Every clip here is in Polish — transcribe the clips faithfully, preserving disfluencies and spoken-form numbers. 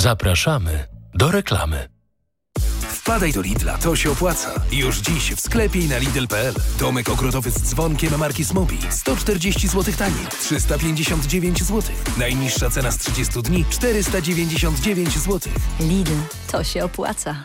Zapraszamy do reklamy. Wpadaj do Lidla, to się opłaca. Już dziś w sklepie i na Lidl kropka p l. Domek ogrodowy z dzwonkiem marki Smobi. sto czterdzieści złotych taniej. trzysta pięćdziesiąt dziewięć złotych. Najniższa cena z trzydziestu dni. czterysta dziewięćdziesiąt dziewięć złotych. Lidl, to się opłaca.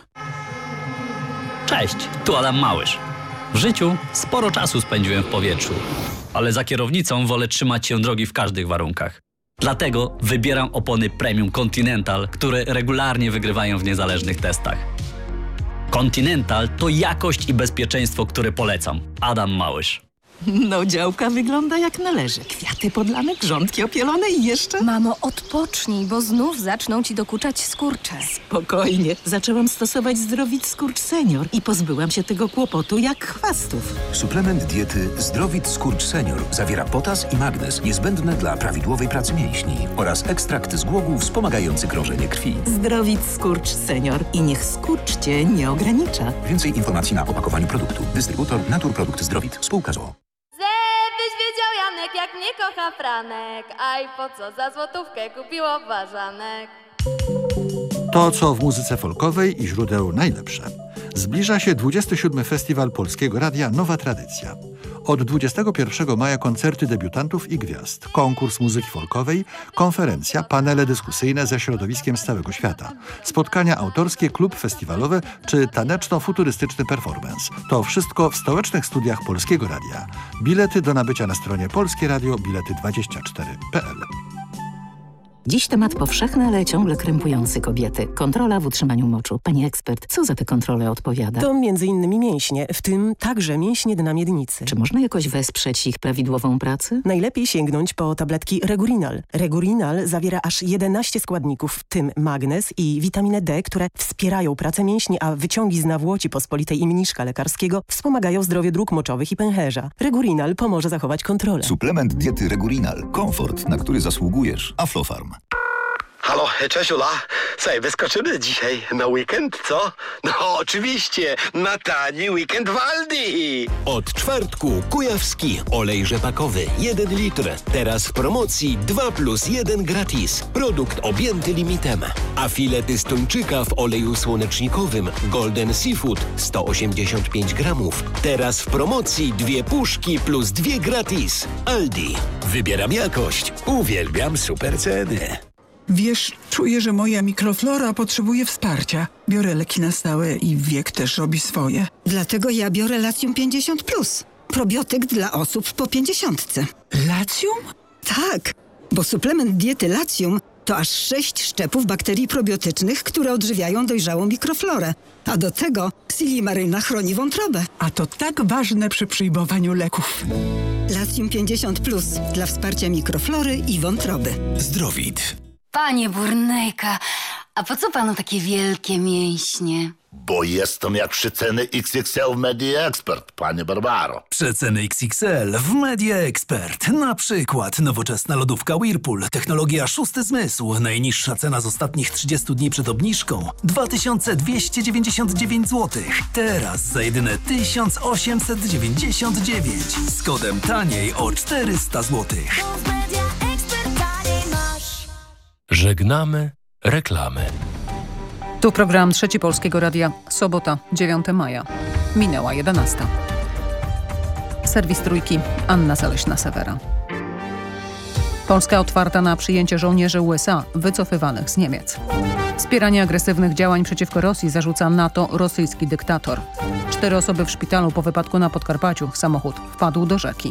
Cześć, tu Adam Małysz. W życiu sporo czasu spędziłem w powietrzu, ale za kierownicą wolę trzymać się drogi w każdych warunkach. Dlatego wybieram opony Premium Continental, które regularnie wygrywają w niezależnych testach. Continental to jakość i bezpieczeństwo, które polecam. Adam Małysz. No, działka wygląda jak należy. Kwiaty podlane, grządki opielone i jeszcze... Mamo, odpocznij, bo znów zaczną ci dokuczać skurcze. Spokojnie. Zaczęłam stosować Zdrowit Skurcz Senior i pozbyłam się tego kłopotu jak chwastów. Suplement diety Zdrowit Skurcz Senior zawiera potas i magnez niezbędne dla prawidłowej pracy mięśni oraz ekstrakt z głogów wspomagający krążenie krwi. Zdrowit Skurcz Senior i niech skurcz cię nie ogranicza. Więcej informacji na opakowaniu produktu. Dystrybutor Naturprodukt Zdrowit. Spółka z o o. Żebyś wiedział, Janek, jak mnie kocha Franek. Aj, po co za złotówkę kupiło ważanek. To, co w muzyce folkowej i źródeł najlepsze. Zbliża się dwudziesty siódmy Festiwal Polskiego Radia Nowa Tradycja. Od dwudziestego pierwszego maja koncerty debiutantów i gwiazd, konkurs muzyki folkowej, konferencja, panele dyskusyjne ze środowiskiem z całego świata, spotkania autorskie, klub festiwalowy czy taneczno-futurystyczny performance. To wszystko w stołecznych studiach Polskiego Radia. Bilety do nabycia na stronie Polskie Radio Bilety dwadzieścia cztery kropka p l. Dziś temat powszechny, ale ciągle krępujący kobiety. Kontrola w utrzymaniu moczu. Pani ekspert, co za te kontrole odpowiada? To między innymi mięśnie, w tym także mięśnie dna miednicy. Czy można jakoś wesprzeć ich prawidłową pracę? Najlepiej sięgnąć po tabletki Regurinal. Regurinal zawiera aż jedenaście składników, w tym magnez i witaminę D, które wspierają pracę mięśni, a wyciągi z nawłoci pospolitej i mniszka lekarskiego wspomagają zdrowie dróg moczowych i pęcherza. Regurinal pomoże zachować kontrolę. Suplement diety Regurinal. Komfort, na który zasługujesz. Aflofarm. Halo, cześć Ula. Słuchaj, wyskoczymy dzisiaj na weekend, co? No oczywiście, na tani weekend w Aldi. Od czwartku Kujawski olej rzepakowy jeden litr. Teraz w promocji dwa plus jeden gratis. Produkt objęty limitem. A filety z tuńczyka w oleju słonecznikowym Golden Seafood sto osiemdziesiąt pięć gramów. Teraz w promocji dwie puszki plus dwie gratis. Aldi. Wybieram jakość. Uwielbiam super ceny. Wiesz, czuję, że moja mikroflora potrzebuje wsparcia. Biorę leki na stałe i wiek też robi swoje. Dlatego ja biorę Latium pięćdziesiąt plus. Probiotyk dla osób po pięćdziesiątce. Latium? Tak, bo suplement diety Latium to aż sześć szczepów bakterii probiotycznych, które odżywiają dojrzałą mikroflorę. A do tego Silimaryna chroni wątrobę. A to tak ważne przy przyjmowaniu leków. Latium pięćdziesiąt plus dla wsparcia mikroflory i wątroby. Zdrowit. Panie Burnejka, a po co panu takie wielkie mięśnie? Bo jestem jak przeceny X X L w Media Expert, panie Barbaro. Przeceny X X L w Media Expert. Na przykład nowoczesna lodówka Whirlpool, technologia szósty zmysł. Najniższa cena z ostatnich trzydziestu dni przed obniżką dwa tysiące dwieście dziewięćdziesiąt dziewięć złotych. Teraz za jedyne tysiąc osiemset dziewięćdziesiąt dziewięć. Z kodem taniej o czterysta złotych. Żegnamy reklamy. Tu program Trzeci Polskiego Radia. Sobota, dziewiątego maja. Minęła jedenasta. Serwis Trójki. Anna Zaleśna-Sewera. Polska otwarta na przyjęcie żołnierzy U S A wycofywanych z Niemiec. Wspieranie agresywnych działań przeciwko Rosji zarzuca NATO rosyjski dyktator. Cztery osoby w szpitalu po wypadku na Podkarpaciu. Samochód wpadł do rzeki.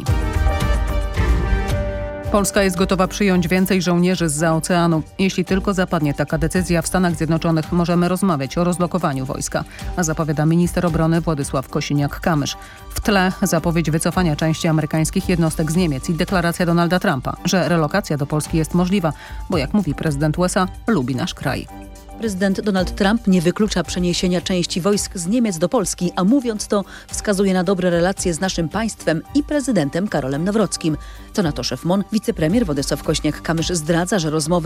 Polska jest gotowa przyjąć więcej żołnierzy zza oceanu. Jeśli tylko zapadnie taka decyzja w Stanach Zjednoczonych, możemy rozmawiać o rozlokowaniu wojska, a zapowiada minister obrony Władysław Kosiniak-Kamysz. W tle zapowiedź wycofania części amerykańskich jednostek z Niemiec i deklaracja Donalda Trumpa, że relokacja do Polski jest możliwa, bo jak mówi prezydent U S A, lubi nasz kraj. Prezydent Donald Trump nie wyklucza przeniesienia części wojsk z Niemiec do Polski, a mówiąc to wskazuje na dobre relacje z naszym państwem i prezydentem Karolem Nawrockim. Co na to szef M O N, wicepremier Władysław Kośniak-Kamysz zdradza, że rozmowy